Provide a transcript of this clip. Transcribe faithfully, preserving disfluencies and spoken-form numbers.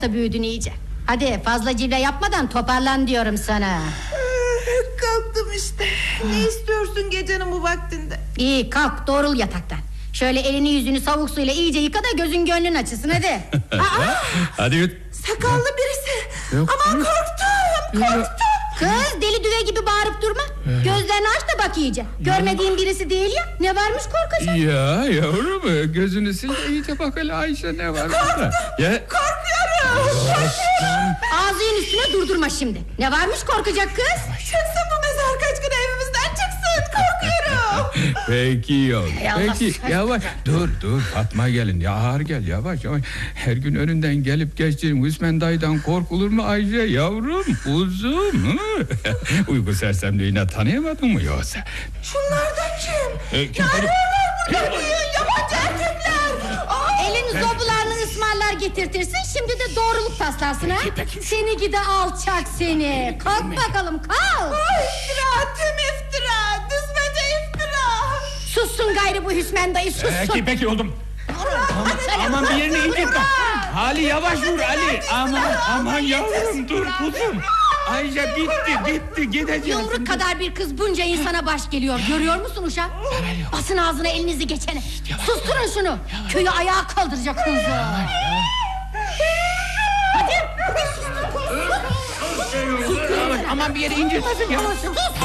da büyüdün iyice. Hadi fazla cilve yapmadan toparlan diyorum sana. Kalktım işte. Ne istiyorsun gecenin bu vaktinde? İyi kalk, doğrul yataktan. Şöyle elini yüzünü savuk suyla iyice yıka da gözün gönlün açılsın hadi. Aa, hadi git. Sakallı birisi. Yok. Aman korktum korktum. Kız deli düve gibi bağırıp durma. Gözlerini aç da bak iyice. Görmediğin birisi değil ya. Ne varmış korkacak? Ya yavrum, gözünü sil de iyice bak hele Ayşe, ne var burada? Ya. Korkuyorum. Ağzının üstüne durdurma şimdi. Ne varmış korkacak kız? Çıksın bu mezar kaç gün evimizden çıksın. Korkuyorum. Peki yavrum. Ey Allah, Peki sen- yavaş. Dur dur Fatma gelin. Ya ağır gel, yavaş yavaş. Her gün önünden gelip geçtiğin Hüsmen dayıdan korkulur mu Ayşe yavrum? Uzun. Uyku sersemliğine tanıyamadın mı yoksa? Şunlar da kim? E, kim? Ne arıyorlar burada? Yabancı erkekler. Aa, Elin zobularını ısmarlar getirtirsin. Şimdi de doğruluk taslarsın ha. Seni gide alçak seni. Kalk bakalım kalk. Ay, iftira, tüm iftira. Düzmece iftira. Sussun gayrı bu Hüsmen dayı, sussun. Peki peki oldum. Aman, aman bir yerini incit bak. Ali yavaş vur Ali. Aman aman yavrum dur kuzum. Ayşe bitti bitti gideceğiz. Yumruk kadar bir kız bunca insana baş geliyor. Görüyor musun uşak? Basın ağzına elinizi geçene. Susturun şunu. Köyü ayağa kaldıracak hızı. Hadi. Aman bir yere incitmesin ya. Sus.